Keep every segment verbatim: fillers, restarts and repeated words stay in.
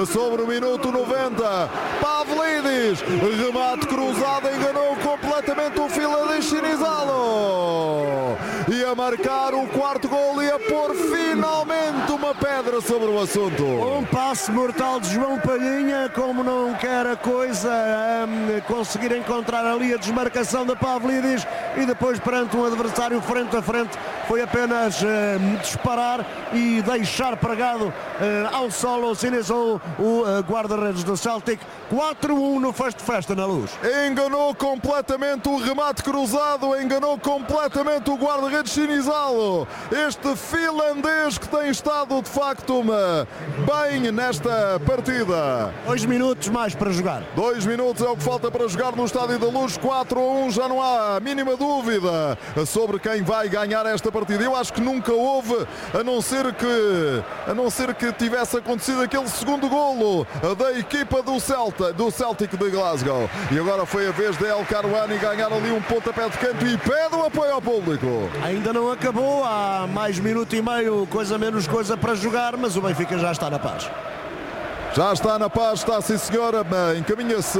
sobre o minuto noventa. Pavlidis, remate cruzado, enganou completamente o Finlandês Chinizalo. E a marcar o quarto gol e a pôr finalmente uma pedra sobre o assunto. Um passe mortal de João Palhinha, como não quer a coisa, um, conseguir encontrar ali a desmarcação de Pavlidis e depois perante um adversário frente a frente foi apenas uh, disparar e deixar pregado uh, ao solo Sinizou, o uh, guarda-redes do Celtic. Quatro a um no Festa Festa na Luz. Enganou completamente o remate cruzado, enganou completamente o guarda-redes Chinizalo. Este finlandês que tem estado de facto uma, bem nesta partida. Dois minutos mais para jogar. Dois minutos é o que falta para jogar no Estádio da Luz. Quatro a um, já não há a mínima dúvida sobre quem vai ganhar esta partida. Eu acho que nunca houve, a não ser que, a não ser que tivesse acontecido aquele segundo golo da equipa do Celta, do Celtic de Glasgow. E agora foi a vez de El Karouani ganhar ali um pontapé de canto e pede o apoio ao público. Ainda não acabou, há mais minuto e meio, coisa menos coisa para jogar, mas o Benfica já está na paz. Já está na paz, está sim senhora, encaminha-se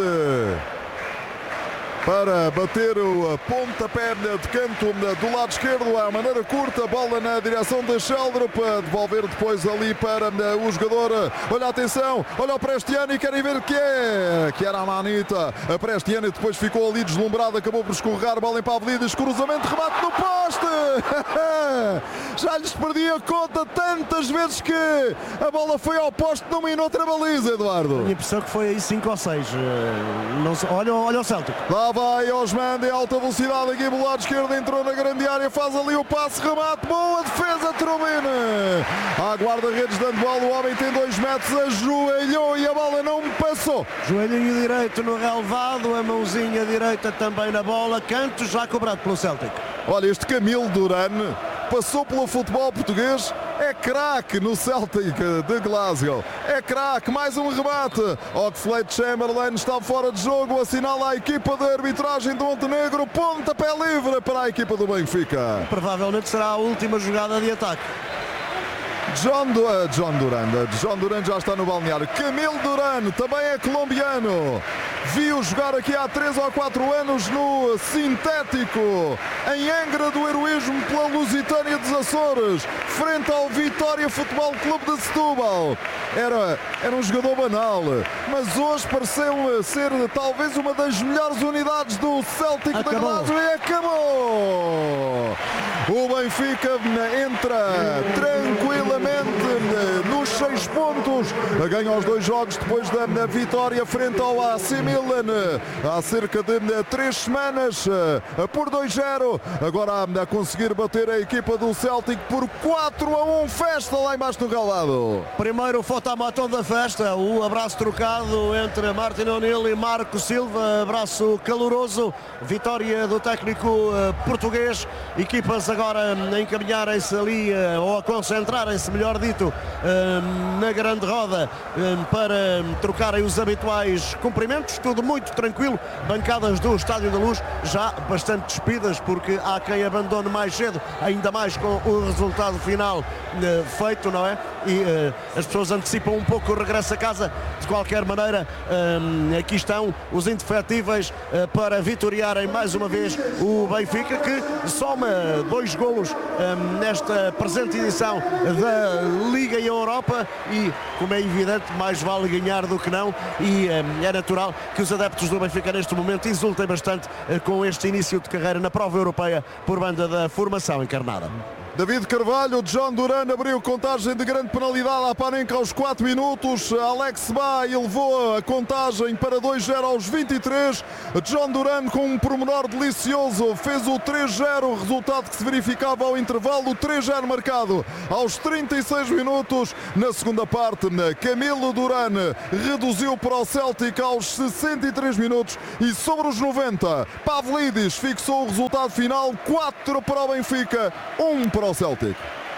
para bater o pontapé de canto do lado esquerdo, à maneira curta, bola na direção de Sheldrup, devolver depois ali para o jogador. Olha a atenção, olha o Prestiani, querem ver o que é, que era a manita. A Prestiani depois ficou ali deslumbrado, acabou por escorregar, bola em Pavlidis, cruzamento, remate no poste. Já lhes perdi a conta tantas vezes que a bola foi ao poste numa e noutra baliza, Eduardo. Tenho a impressão que foi aí cinco ou seis. Não sei, olha, olha o Celtic. Lá vai Osman de alta velocidade aqui do lado esquerdo, entrou na grande área, faz ali o passe, remate, boa defesa, Trubin. À guarda-redes dando bola, o homem tem dois metros, ajoelhou e a bola não passou. Joelhinho direito no relevado, a mãozinha direita também na bola, canto já cobrado pelo Celtic. Olha, este Camilo Duran passou pelo futebol português, é craque no Celtic de Glasgow, é craque, mais um remate. Oxlade-Chamberlain está fora de jogo, assinala a equipa de arbitragem do Montenegro, pontapé livre para a equipa do Benfica. Provavelmente será a última jogada de ataque. John, uh, John Duran, John Duran já está no balneário. Camilo Duran também é colombiano. Viu jogar aqui há três ou quatro anos no sintético em Angra do Heroísmo pela Lusitânia dos Açores, frente ao Vitória Futebol Clube de Setúbal. Era, era um jogador banal, mas hoje pareceu ser talvez uma das melhores unidades do Celtic de Glasgow e acabou. O Benfica entra tranquilamente nos seis pontos, ganha os dois jogos depois da vitória frente ao A C Milan há cerca de três semanas por dois zero. Agora a conseguir bater a equipa do Celtic por quatro a um. Festa lá embaixo no relvado. Primeiro fotomaton da festa, o abraço trocado entre Martin O'Neill e Marco Silva, abraço caloroso, vitória do técnico português. Equipas agora a encaminharem-se ali, ou a concentrarem-se, melhor dito, na grande roda para trocarem os habituais cumprimentos. Tudo muito tranquilo, bancadas do Estádio da Luz já bastante despidas, porque há quem abandone mais cedo, ainda mais com o resultado final feito, não é? E uh, as pessoas antecipam um pouco o regresso a casa. De qualquer maneira, um, aqui estão os indefetíveis uh, para vitoriarem mais uma vez o Benfica, que soma dois golos um, nesta presente edição da Liga Europa e, como é evidente, mais vale ganhar do que não, e um, é natural que os adeptos do Benfica neste momento exultem bastante uh, com este início de carreira na prova europeia por banda da formação encarnada. David Carvalho, John Duran abriu contagem de grande penalidade à Panenka aos quatro minutos. Alex Bay elevou a contagem para dois zero aos vinte e três. John Duran, com um pormenor delicioso, fez o três zero, resultado que se verificava ao intervalo. O três zero marcado aos trinta e seis minutos. Na segunda parte, Camilo Duran reduziu para o Celtic aos sessenta e três minutos e sobre os noventa, Pavlidis fixou o resultado final. Quatro para o Benfica, um para o Celtic.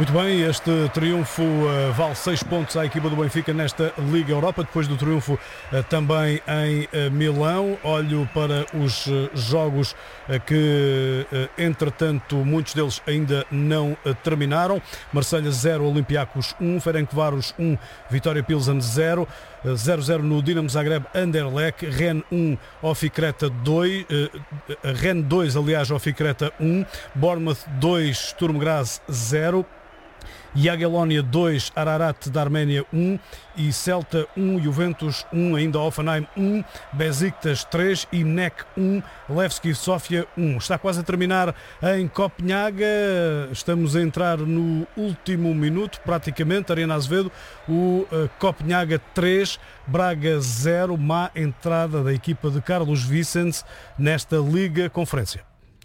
Muito bem, este triunfo uh, vale seis pontos à equipa do Benfica nesta Liga Europa, depois do triunfo uh, também em uh, Milão. Olho para os uh, jogos uh, que, uh, entretanto, muitos deles ainda não uh, terminaram. Marselha zero, Olympiacos um, Ferencváros um, Vitória Pilsen zero, zero zero no Dinamo Zagreb Anderlecht, Rennes um, Oficreta dois, uh, Rennes dois, aliás, Oficreta um, Bournemouth dois, Sturm Graz zero, Jagiellonia dois, Ararat da Arménia um e Celta um, Juventus um, ainda Hoffenheim um, Besiktas três e N E C um, Levski Sofia um. Está quase a terminar em Copenhaga, estamos a entrar no último minuto praticamente. Ariana Azevedo, o uh, Copenhaga três, Braga zero, má entrada da equipa de Carlos Vicente nesta Liga Conferência.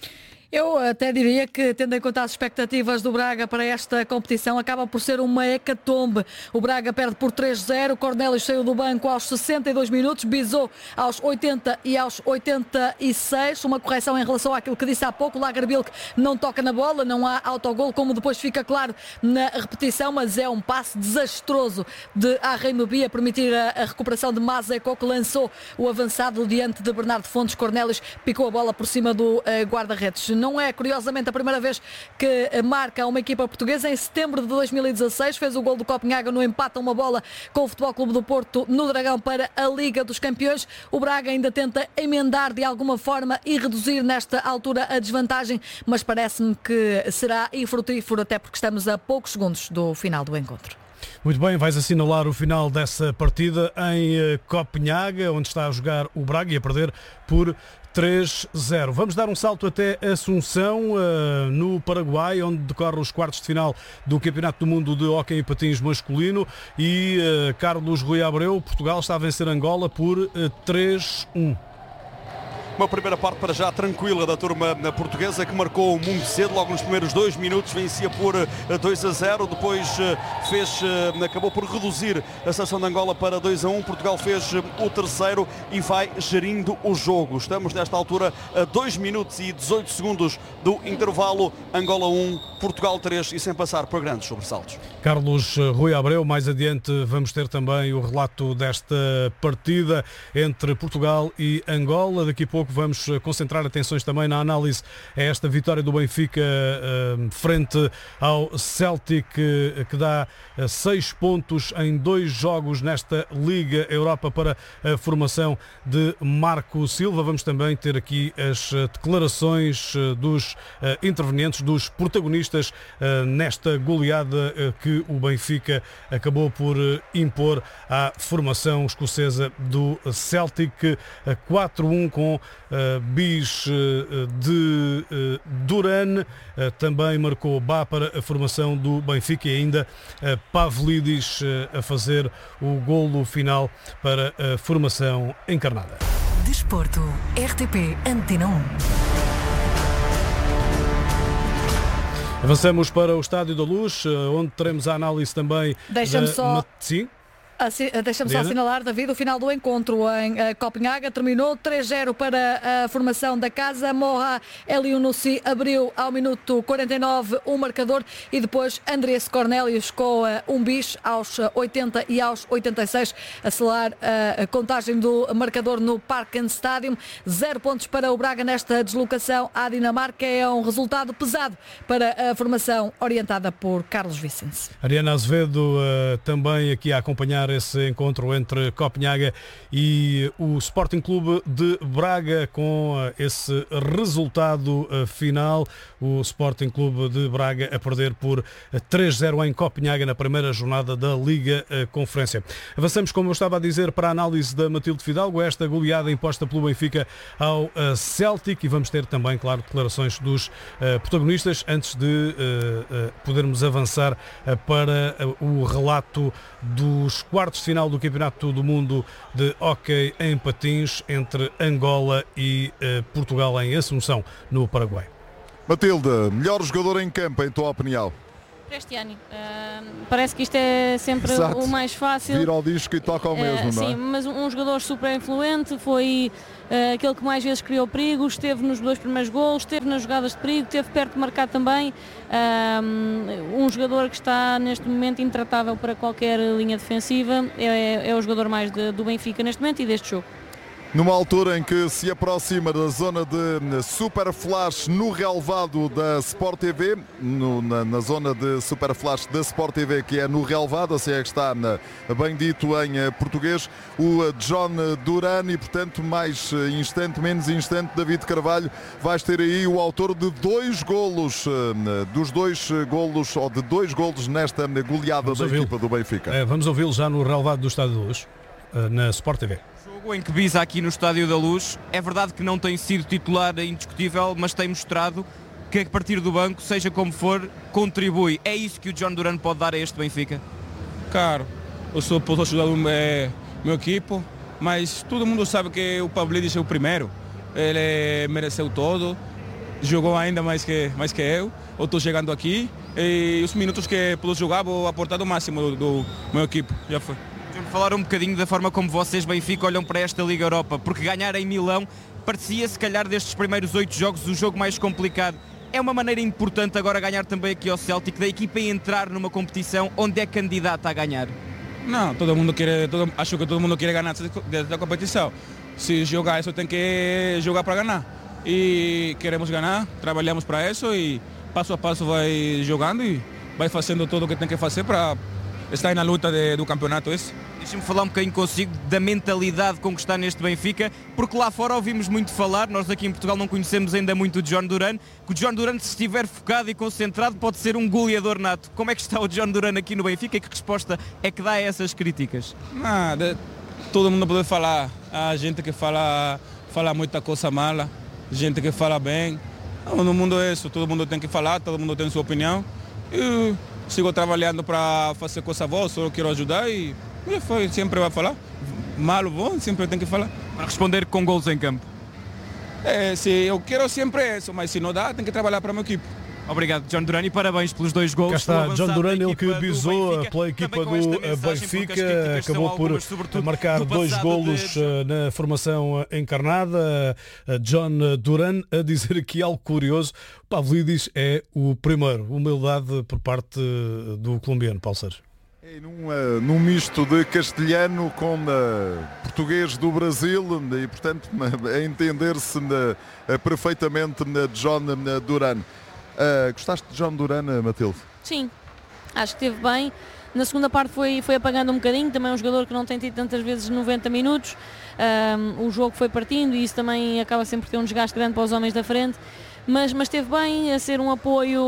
Eu até diria que, tendo em conta as expectativas do Braga para esta competição, acaba por ser uma hecatombe. O Braga perde por três zero, Cornelius saiu do banco aos sessenta e dois minutos, Bizot aos oitenta e aos oitenta e seis, uma correção em relação àquilo que disse há pouco, Lagerbilk não toca na bola, não há autogol, como depois fica claro na repetição, mas é um passe desastroso de Arreimebi a permitir a, a recuperação de Mazeko, que lançou o avançado diante de Bernardo Fontes. Cornelius picou a bola por cima do uh, guarda-redes. Não é, curiosamente, a primeira vez que marca uma equipa portuguesa. Em setembro de dois mil e dezasseis fez o gol do Copenhaga no empate a uma bola com o Futebol Clube do Porto no Dragão para a Liga dos Campeões. O Braga ainda tenta emendar de alguma forma e reduzir nesta altura a desvantagem, mas parece-me que será infrutífero, até porque estamos a poucos segundos do final do encontro. Muito bem, vais assinalar o final dessa partida em Copenhaga, onde está a jogar o Braga e a perder por três zero. Vamos dar um salto até Assunção, uh, no Paraguai, onde decorre os quartos de final do Campeonato do Mundo de Hóquei e Patins masculino, e uh, Carlos Rui Abreu, Portugal está a vencer Angola por uh, três um. Uma primeira parte para já tranquila da turma portuguesa, que marcou muito cedo, logo nos primeiros dois minutos, vencia por dois a zero, depois fez, acabou por reduzir a seleção de Angola para dois a um, Portugal fez o terceiro e vai gerindo o jogo. Estamos nesta altura a dois minutos e dezoito segundos do intervalo, Angola um, Portugal três, e sem passar por grandes sobressaltos. Carlos Rui Abreu, mais adiante vamos ter também o relato desta partida entre Portugal e Angola. Daqui a pouco vamos concentrar atenções também na análise a esta vitória do Benfica uh, frente ao Celtic, uh, que dá uh, seis pontos em dois jogos nesta Liga Europa para a formação de Marco Silva. Vamos também ter aqui as uh, declarações uh, dos uh, intervenientes, dos protagonistas uh, nesta goleada uh, que o Benfica acabou por uh, impor à formação escocesa do Celtic, uh, quatro a um com Uh, bis uh, de uh, Duran, uh, também marcou Bá para a formação do Benfica, e ainda uh, Pavlidis uh, a fazer o golo final para a formação encarnada. Desporto, R T P Antena um. Avançamos para o Estádio da Luz, uh, onde teremos a análise também. Deixa-me da... só... Sim? Assim, deixa-me só assinalar, David, o final do encontro em uh, Copenhaga terminou três zero para a formação da casa. Moha Eliunussi abriu ao minuto quarenta e nove o marcador, e depois Andrés Cornelius com uh, um bis aos oitenta e aos oitenta e seis a selar uh, a contagem do marcador no Parken Stadium. Zero pontos para o Braga nesta deslocação à Dinamarca. É um resultado pesado para a formação orientada por Carlos Vicente. Ariana Azevedo uh, também aqui a acompanhar esse encontro entre Copenhaga e o Sporting Clube de Braga, com esse resultado final. O Sporting Clube de Braga a perder por três zero em Copenhaga na primeira jornada da Liga Conferência. Avançamos, como eu estava a dizer, para a análise da Matilde Fidalgo, esta goleada imposta pelo Benfica ao Celtic, e vamos ter também, claro, declarações dos protagonistas antes de podermos avançar para o relato dos quartos de final do Campeonato do Mundo de Hóquei em Patins entre Angola e uh, Portugal em Assunção, no Paraguai. Matilde, melhor jogador em campo, em tua opinião? Cristiano, uh, parece que isto é sempre Exato. o mais fácil. Vira ao disco e toca ao mesmo, uh, não é? Sim, mas um, um jogador super influente, foi uh, aquele que mais vezes criou perigo, esteve nos dois primeiros golos, esteve nas jogadas de perigo, esteve perto de marcar também. Uh, um jogador que está neste momento intratável para qualquer linha defensiva, é, é o jogador mais de, do Benfica neste momento e deste jogo. Numa altura em que se aproxima da zona de Super Flash no relevado da Sport T V, no, na, na zona de Super Flash da Sport T V, que é no relevado, assim é que está na, bem dito em uh, português, o John Duran, e portanto mais uh, instante, menos instante, David Carvalho, vais ter aí o autor de dois golos, uh, dos dois golos, ou de dois golos nesta goleada Vamos da ouvi-lo. equipa do Benfica. É, vamos ouvi-lo já no relevado do Estádio da Luz, uh, na Sport T V. Jogo em que visa aqui no Estádio da Luz, é verdade que não tem sido titular indiscutível, mas tem mostrado que a partir do banco, seja como for, contribui. É isso que o John Duran pode dar a este Benfica? Claro, eu só posso ajudar o meu, meu equipo, mas todo mundo sabe que o Pavlidis é o primeiro. Ele mereceu todo, jogou ainda mais que, mais que eu. Eu estou chegando aqui e os minutos que pude jogar vou aportar o máximo do, do meu equipe. Já foi. Falar um bocadinho da forma como vocês, Benfica, olham para esta Liga Europa, porque ganhar em Milão parecia, se calhar, destes primeiros oito jogos, o jogo mais complicado. É uma maneira importante agora ganhar também aqui ao Celtic, da equipa entrar numa competição onde é candidata a ganhar? Não, todo mundo quer, todo, acho que todo mundo quer ganhar da competição. Se jogar isso, tem que jogar para ganhar. E queremos ganhar, trabalhamos para isso e passo a passo vai jogando e vai fazendo tudo o que tem que fazer para estar na luta de, do campeonato esse. Deixa-me falar um bocadinho consigo da mentalidade com que está neste Benfica, porque lá fora ouvimos muito falar, nós aqui em Portugal não conhecemos ainda muito o John Duran, que o John Duran, se estiver focado e concentrado, pode ser um goleador nato. Como é que está o John Duran aqui no Benfica e que resposta é que dá a essas críticas? Nada, todo mundo pode falar, há gente que fala, fala muita coisa mala, gente que fala bem. Não, no mundo é isso, todo mundo tem que falar, todo mundo tem sua opinião. Eu sigo trabalhando para fazer coisa boa, só quero ajudar e E foi, sempre vai falar. Mal ou bom, sempre tem que falar. Para responder com gols em campo. É, se eu quero sempre isso, mas se não dá, tem que trabalhar para a minha equipe. Obrigado, John Duran, e parabéns pelos dois gols. Cá está John Duran, ele que bisou pela equipa do Benfica, acabou por marcar dois golos de... na formação encarnada. John Duran, a dizer aqui algo curioso, Pavlidis é o primeiro, humildade por parte do colombiano, Paulo Sérgio. É num, uh, num misto de castelhano com uh, português do Brasil e, portanto, a entender-se uh, perfeitamente uh, John uh, Duran. Uh, gostaste de John Duran, Matilde? Sim, acho que esteve bem. Na segunda parte foi, foi apagando um bocadinho, também é um jogador que não tem tido tantas vezes noventa minutos. Um, o jogo foi partindo e isso também acaba sempre por ter um desgaste grande para os homens da frente. Mas, mas esteve bem a ser um apoio,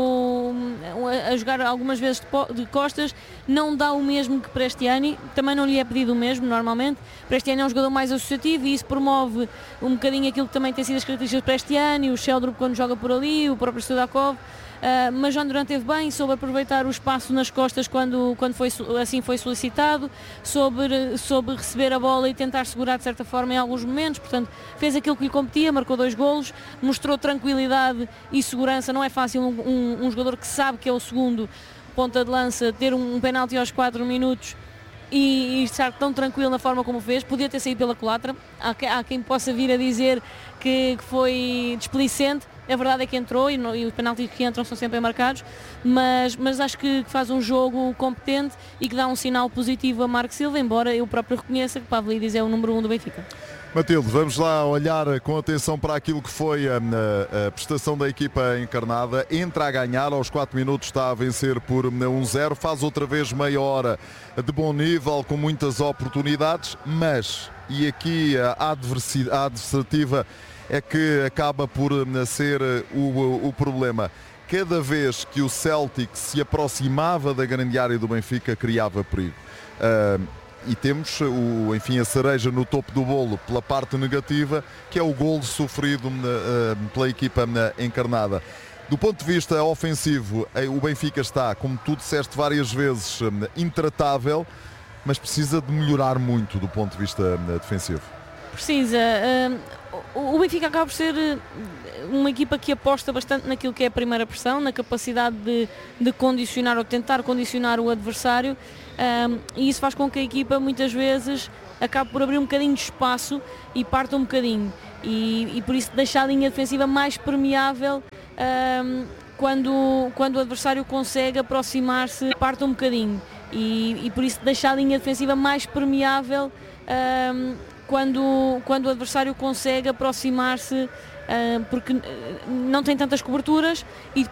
a jogar algumas vezes de costas, não dá o mesmo que Prestiani, também não lhe é pedido o mesmo normalmente. Prestiani é um jogador mais associativo e isso promove um bocadinho aquilo que também tem sido as características de Prestiani, o Sheldrup quando joga por ali, o próprio Studakov. Uh, mas John Duran esteve bem, soube aproveitar o espaço nas costas quando, quando foi, assim foi solicitado, soube, soube receber a bola e tentar segurar de certa forma em alguns momentos, portanto fez aquilo que lhe competia, marcou dois golos, mostrou tranquilidade e segurança. Não é fácil um, um, um jogador que sabe que é o segundo ponta de lança ter um, um penalti aos quatro minutos e, e estar tão tranquilo na forma como fez. Podia ter saído pela culatra, há, há quem possa vir a dizer que, que foi displicente. A verdade é que entrou e, no, e os penaltis que entram são sempre marcados, mas, mas acho que faz um jogo competente e que dá um sinal positivo a Marco Silva, embora eu próprio reconheça que Pavlidis é o número um do Benfica. Matilde, vamos lá olhar com atenção para aquilo que foi a, a, a prestação da equipa encarnada. Entra a ganhar, aos quatro minutos está a vencer por um zero, faz outra vez meia hora de bom nível, com muitas oportunidades, mas, e aqui a adversativa é que acaba por ser o, o problema. Cada vez que o Celtic se aproximava da grande área do Benfica, criava perigo. Uh, e temos o, enfim, a cereja no topo do bolo pela parte negativa, que é o golo sofrido uh, pela equipa uh, encarnada. Do ponto de vista ofensivo, o Benfica está, como tu disseste várias vezes, uh, intratável, mas precisa de melhorar muito do ponto de vista uh, defensivo. Precisa. Uh, o Benfica acaba por ser uma equipa que aposta bastante naquilo que é a primeira pressão, na capacidade de, de condicionar ou tentar condicionar o adversário, um, e isso faz com que a equipa muitas vezes acabe por abrir um bocadinho de espaço e parta um bocadinho, e, e por isso deixa a linha defensiva mais permeável um, quando, quando o adversário consegue aproximar-se, parta um bocadinho, e, e por isso deixa a linha defensiva mais permeável um, quando, quando o adversário consegue aproximar-se, uh, porque não tem tantas coberturas e